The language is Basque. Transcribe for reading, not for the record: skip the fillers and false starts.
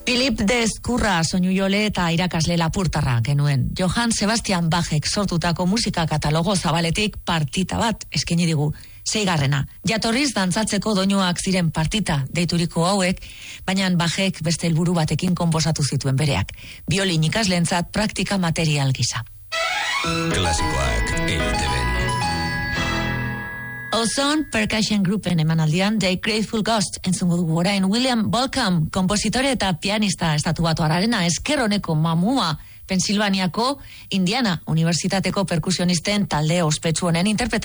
Philip de Ezkurra soinujole eta irakasle lapurtarra genuen. Johann Sebastian Bachek sortutako musika katalogo zabaletik partita bat eskaini digu. 6. Jatorriz dantzatzeko doinuak ziren partita deituriko hauek, baina Bachek beste helburu batekin konposatu zituen bereak. Biolin ikasleentzat praktika material gisa. Klasikoak EITB. Ozone Percussion Groupen emanaldian The Grateful Ghost entzungo dugu orain. William Bolcom, kompositore eta pianista estatubatuarrarena, esker honeko mamua, Pensilvaniako Indiana Unibertsitateko perkusionisten talde ospetsu honen interpretazioa.